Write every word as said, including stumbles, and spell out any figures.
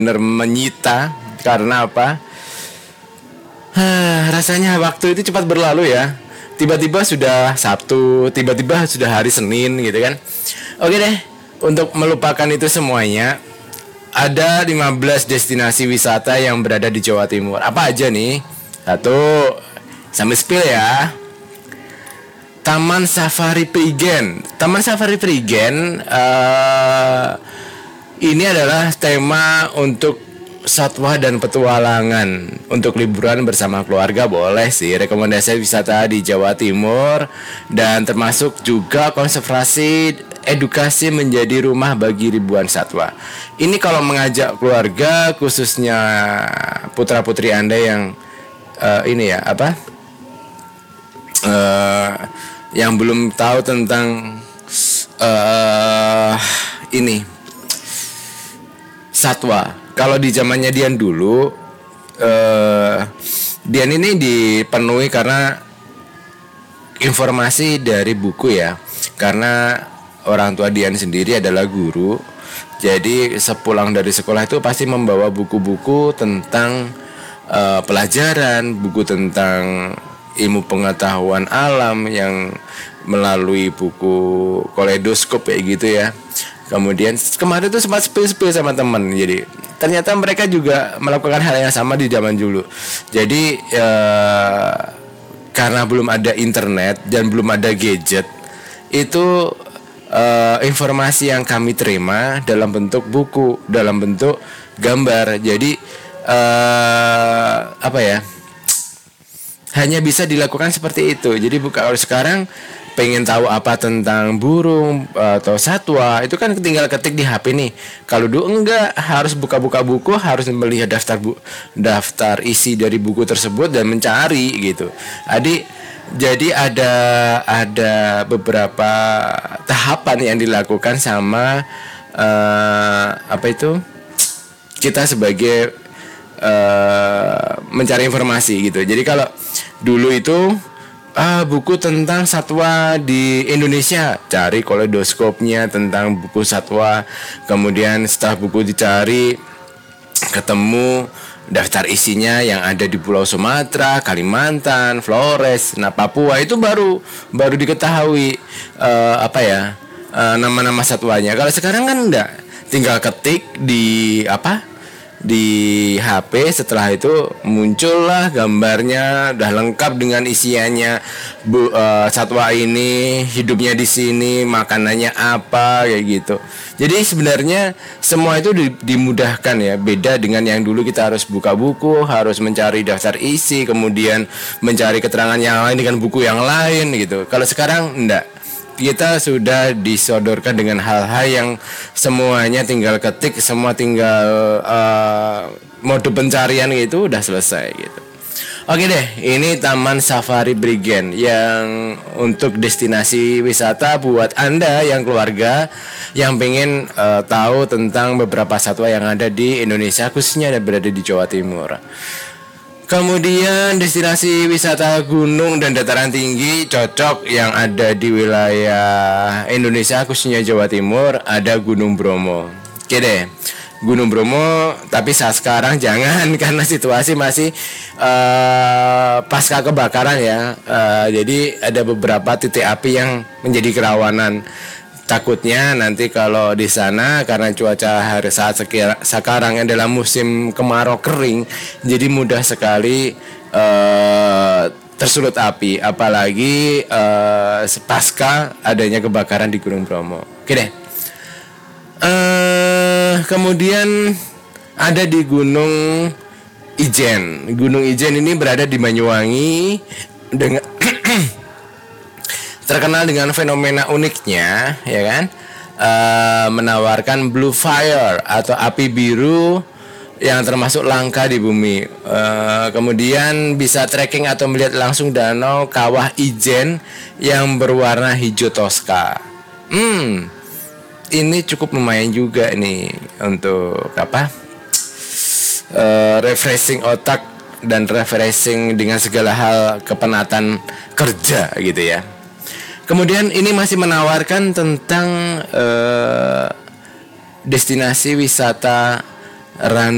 benar menyita. Karena apa? Hah, rasanya waktu itu cepat berlalu ya. Tiba-tiba sudah Sabtu, tiba-tiba sudah hari Senin gitu kan. Oke deh, untuk melupakan itu semuanya, ada lima belas destinasi wisata yang berada di Jawa Timur. Apa aja nih? Satu, sambil spill ya. Taman Safari Prigen. Taman Safari Prigen uh, ini adalah tema untuk satwa dan petualangan. Untuk liburan bersama keluarga boleh sih. Rekomendasi wisata di Jawa Timur. Dan termasuk juga konservasi edukasi menjadi rumah bagi ribuan satwa. Ini kalau mengajak keluarga, khususnya putra putri Anda yang uh, ini ya apa uh, yang belum tahu tentang uh, ini satwa. Kalau di zamannya Dian dulu, uh, Dian ini dipenuhi karena informasi dari buku ya. Karena orang tua Dian sendiri adalah guru. Jadi sepulang dari sekolah itu pasti membawa buku-buku tentang uh, pelajaran, buku tentang ilmu pengetahuan alam yang melalui buku Kaleidoskop kayak gitu ya. Kemudian kemarin tuh sempat spill-spill sama teman. Jadi ternyata mereka juga melakukan hal yang sama di zaman dulu. Jadi uh, karena belum ada internet dan belum ada gadget, itu uh, informasi yang kami terima dalam bentuk buku, dalam bentuk gambar. Jadi uh, apa ya? Hanya bisa dilakukan seperti itu. Jadi bukan kalau sekarang pengen tahu apa tentang burung atau satwa, itu kan tinggal ketik di H P nih. Kalau dulu enggak, harus buka-buka buku, harus melihat daftar bu, daftar isi dari buku tersebut dan mencari gitu. Jadi jadi ada ada beberapa tahapan yang dilakukan sama uh, apa itu kita sebagai uh, mencari informasi gitu. Jadi kalau dulu itu Ah, buku tentang satwa di Indonesia, cari Kaleidoskopnya tentang buku satwa. Kemudian setelah buku dicari, ketemu daftar isinya yang ada di Pulau Sumatera, Kalimantan, Flores, nah Papua, itu baru baru diketahui uh, apa ya uh, nama-nama satwanya. Kalau sekarang kan enggak, tinggal ketik di apa di H P, setelah itu muncullah gambarnya, udah lengkap dengan isiannya. Bu, uh, satwa ini hidupnya di sini, makanannya apa kayak gitu. Jadi sebenarnya semua itu di, dimudahkan ya. Beda dengan yang dulu kita harus buka buku, harus mencari daftar isi, kemudian mencari keterangan yang lain dengan buku yang lain gitu. Kalau sekarang enggak. Kita sudah disodorkan dengan hal-hal yang semuanya tinggal ketik, semua tinggal uh, mode pencarian gitu, udah selesai gitu. Oke deh, ini Taman Safari Prigen yang untuk destinasi wisata buat Anda yang keluarga yang pengen uh, tahu tentang beberapa satwa yang ada di Indonesia, khususnya yang berada di Jawa Timur. Kemudian destinasi wisata gunung dan dataran tinggi cocok yang ada di wilayah Indonesia, khususnya Jawa Timur, ada Gunung Bromo. Oke deh, Gunung Bromo, tapi saat sekarang jangan karena situasi masih uh, pasca kebakaran ya. Uh, jadi ada beberapa titik api yang menjadi kerawanan. Takutnya nanti kalau di sana karena cuaca hari saat sekarang adalah musim kemarau kering, jadi mudah sekali uh, tersulut api, apalagi uh, pasca adanya kebakaran di Gunung Bromo. Oke deh. Uh, kemudian ada di Gunung Ijen. Gunung Ijen ini berada di Banyuwangi dengan terkenal dengan fenomena uniknya, ya kan, uh, menawarkan blue fire atau api biru yang termasuk langka di bumi. Uh, kemudian bisa trekking atau melihat langsung danau Kawah Ijen yang berwarna hijau toska. Hmm, ini cukup lumayan juga nih untuk apa? Uh, refreshing otak dan refreshing dengan segala hal kepenatan kerja gitu ya. Kemudian ini masih menawarkan tentang uh, destinasi wisata Ran